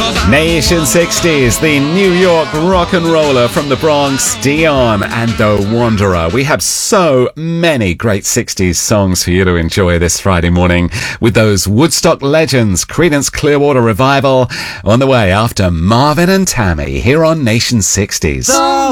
Nation 60s, the New York rock and roller from the Bronx, Dion and The Wanderer. We have so many great 60s songs for you to enjoy this Friday morning with those Woodstock legends, Creedence Clearwater Revival, on the way after Marvin and Tammy here on Nation 60s.